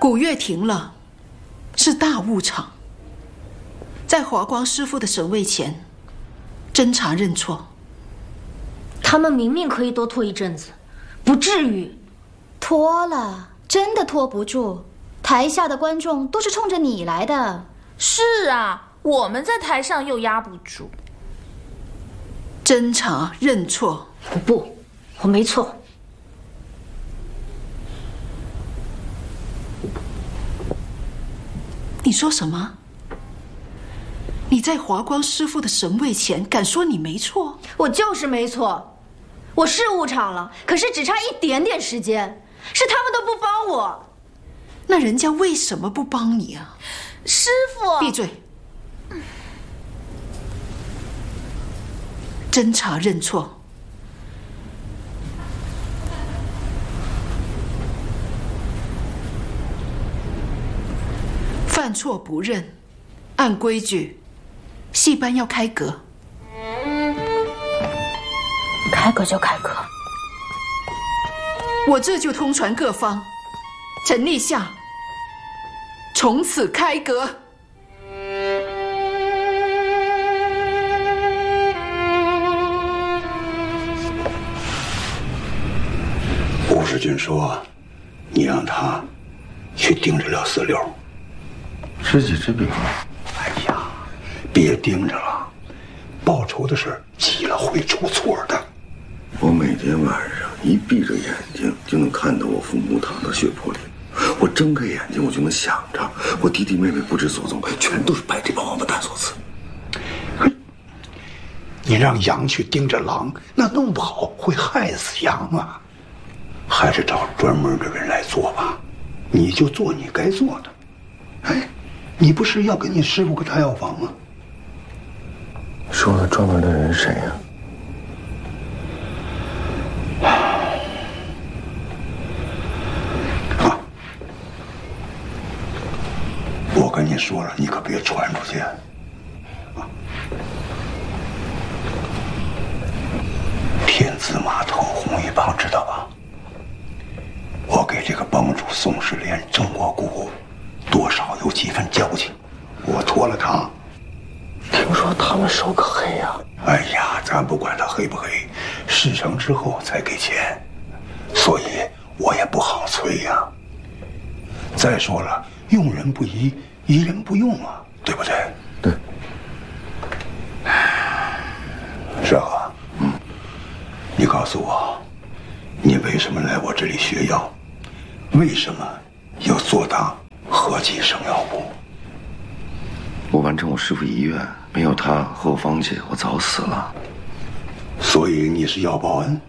古月停了，是大误场。在华光师傅的审问前，侦查认错。 他们明明可以多拖一阵子，不至于。 拖了，真的拖不住。台下的观众都是冲着你来的。 是啊，我们在台上又压不住。 侦查认错。 不，我没错。 你说什么？你在华光师傅的神位前敢说你没错？ 我就是没错，我是误场了，可是只差一点点时间，是他们都不帮我。 那人家为什么不帮你啊？ 师傅， 闭嘴！侦查认错。犯错不认，按规矩，戏班要开革。 开革就开革。 我这就通传各方，陈立夏，从此开革。 吴世军说：“你让他去盯着了4六。” 知己知彼。 哎呀，别盯着了，报仇的事急了会出错的。 我每天晚上一闭着眼睛就能看到我父母躺到血泊里，我睁开眼睛我就能想着我弟弟妹妹不知所踪，全都是拜这帮王八蛋所赐。 你让羊去盯着狼，那弄不好会害死羊啊！还是找专门的人来做吧，你就做你该做的。哎，你不是要给你师傅个大药房吗？ 说的专门的人是谁呀？ 我跟你说了，你可别传出去。天子码头红玉帮知道吧？我给这个帮主宋世莲争过股，多少有几分交情。我托了他。 听说他们手可黑呀。 哎呀，咱不管他黑不黑，事成之后才给钱，所以我也不好催呀。再说了，用人不疑，疑人不用啊，对不对？ 对。 是啊，你告诉我，你为什么来我这里学药？为什么要做大和记生药部？ 我完成我师父遗愿，没有他和我芳姐，我早死了。 所以你是要报恩？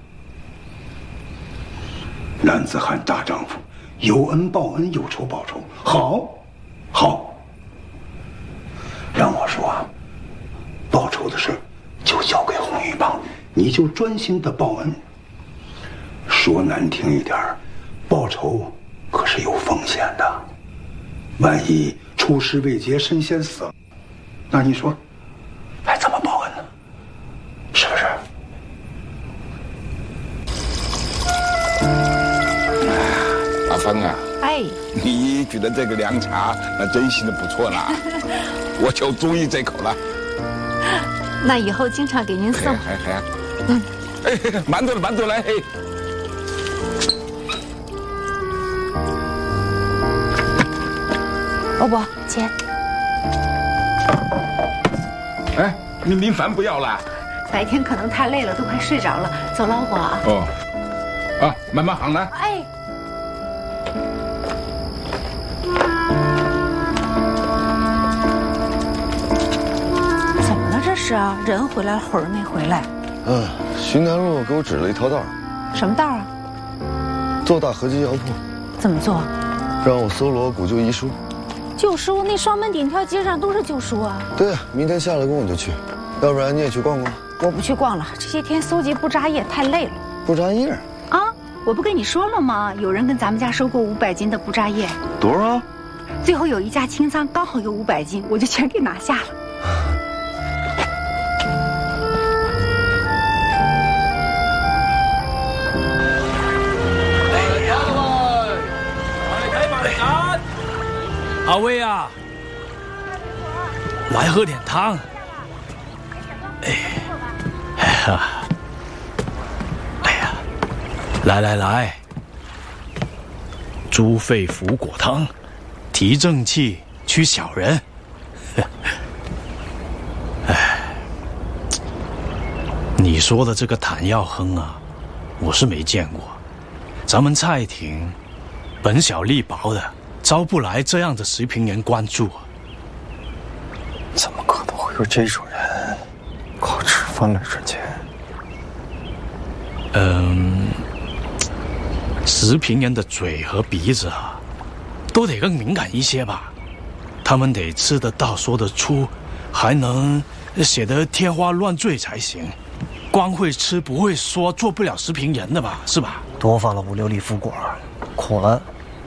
男子汉大丈夫，有恩报恩，有仇报仇。好，好。让我说啊，报仇的事就交给红玉帮，你就专心的报恩。说难听一点，报仇可是有风险的，万一出师未捷身先死了，那你说还怎么报恩呢？是不是？ 阿芳啊， 哎， 你举的这个凉茶，那真心的不错啦，我就中意这口了。 那以后经常给您送。 还，哎，慢着来，嘿。 欧伯，钱。 哎，您饭不要了？ 白天可能太累了，都快睡着了。走了，欧伯啊。 哦，啊，慢慢行了。 哎。怎么了这是啊？人回来魂儿没回来。 徐南路给我指了一条道。 什么道啊？ 做大合集药铺。 怎么做？ 让我搜罗古旧医书。 旧书？那双门顶条街上都是旧书啊。 对啊，明天下了工我就去，要不然你也去逛逛。 我不去逛了，这些天搜集不扎叶太累了。 不扎叶？ 啊，我不跟你说了吗？有人跟咱们家收购500斤的不扎叶。 多少？ 最后有一家清仓刚好有500斤，我就全给拿下了。 开门，开门， 阿威啊，来喝点汤。哎呀，来，猪肺腐果汤，提正气，驱小人。你说的这个谭耀亨啊，我是没见过。咱们蔡廷本小利薄的，招不来这样的食评人关注啊。 怎么可能会有这种人靠吃饭来赚钱？ 食评人的嘴和鼻子啊，都得更敏感一些吧。他们得吃得到、说得出，还能写得天花乱坠才行。光会吃不会说，做不了食评人的吧？是吧？ 多放了5、6粒腐果，苦了。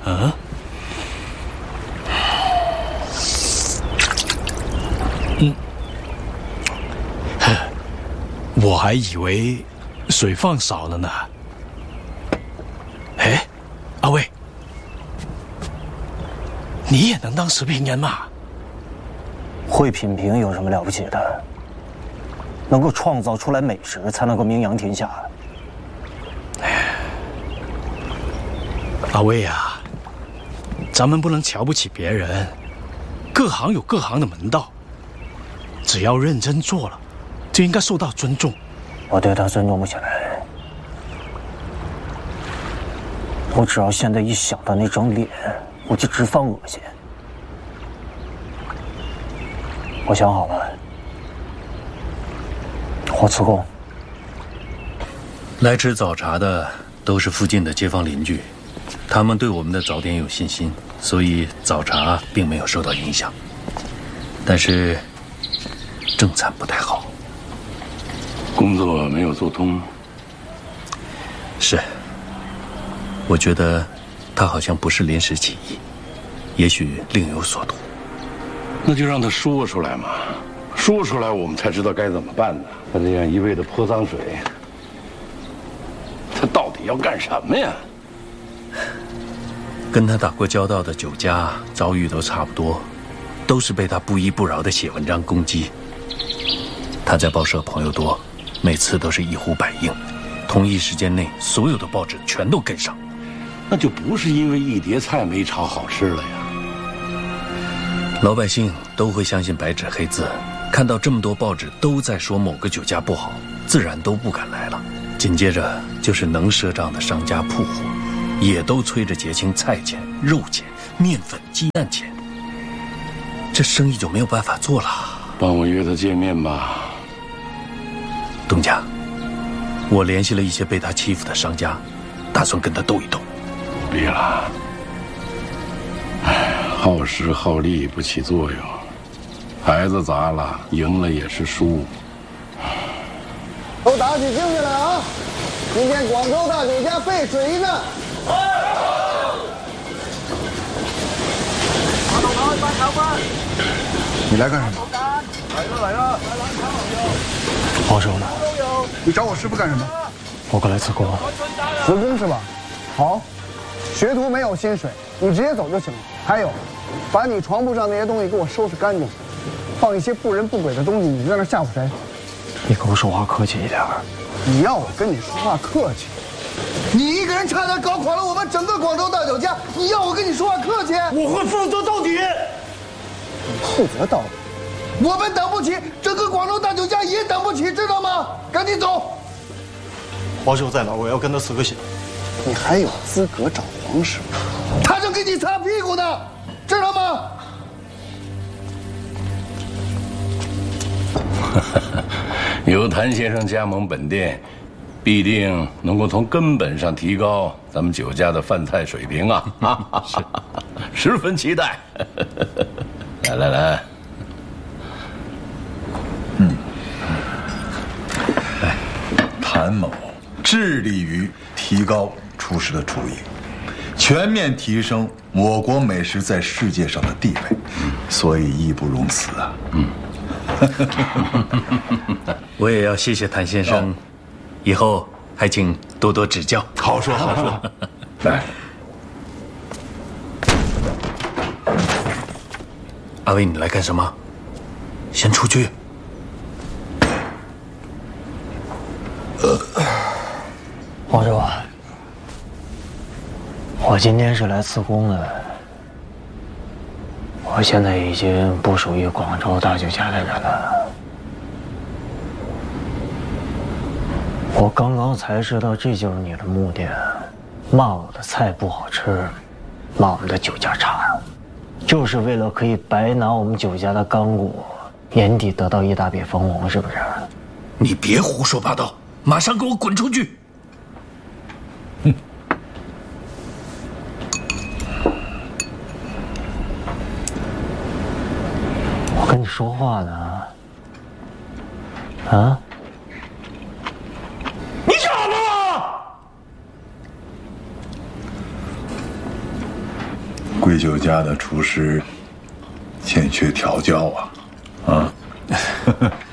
我还以为水放少了呢。哎，阿威，你也能当食评人吗？ 会品评有什么了不起的？能够创造出来美食，才能够名扬天下。 阿威啊，咱们不能瞧不起别人，各行有各行的门道，只要认真做了，就应该受到尊重。 我对他尊重不起来，我只要现在一想到那张脸，我就直犯恶心。我想好了，我辞工。 来吃早茶的都是附近的街坊邻居，他们对我们的早点有信心，所以早茶并没有受到影响。但是正餐不太好， 工作没有做通。 是，我觉得他好像不是临时起意，也许另有所图。 那就让他说出来嘛，说出来我们才知道该怎么办呢。他这样一味的泼脏水，他到底要干什么呀？ 跟他打过交道的酒家遭遇都差不多，都是被他不依不饶的写文章攻击。他在报社朋友多，每次都是一呼百应，同一时间内所有的报纸全都跟上。 那就不是因为一碟菜没炒好吃了呀。 老百姓都会相信白纸黑字，看到这么多报纸都在说某个酒家不好，自然都不敢来了。紧接着就是能赊账的商家铺户，也都催着结清菜钱、肉钱、面粉、鸡蛋钱，这生意就没有办法做了。 帮我约他见面吧。 东家，我联系了一些被他欺负的商家，打算跟他斗一斗。 不必了，耗时耗力不起作用，牌子砸了，赢了也是输。 都打起精神来啊！今天广州大酒家背水一战。 你来干什么？ 来了！ 报仇呢？ 你找我师傅干什么？ 我过来辞工。 辞工是吧？好，学徒没有薪水，你直接走就行了。还有，把你床铺上那些东西给我收拾干净，放一些不人不鬼的东西，你在那吓唬谁？ 你跟我说话客气一点。 你要我跟你说话客气？你一个人差点搞垮了我们整个广州大酒家，你要我跟你说话客气？ 我会负责到底。 负责到底？我们等不起，整个广州大酒家也等不起，知道吗？赶紧走！ 黄师傅在哪？我要跟他辞个行。 你还有资格找黄师傅？他正给你擦屁股呢，知道吗？ 由谭先生加盟本店，必定能够从根本上提高咱们酒家的饭菜水平啊！十分期待。来， 谭某致力于提高厨师的厨艺，全面提升我国美食在世界上的地位，所以义不容辞啊！ 我也要谢谢谭先生，以后还请多多指教。 好说好说。来， 阿威，你来干什么？先出去。 王师傅，我今天是来辞工的。我现在已经不属于广州大酒家的人了。我刚刚才知道这就是你的目的，骂我的菜不好吃，骂我们的酒家差，就是为了可以白拿我们酒家的干果，年底得到一大笔分红，是不是？ 你别胡说八道，马上给我滚出去！ 我跟你说话呢，啊？ 你傻吗？ 贵酒家的厨师欠缺调教啊，啊！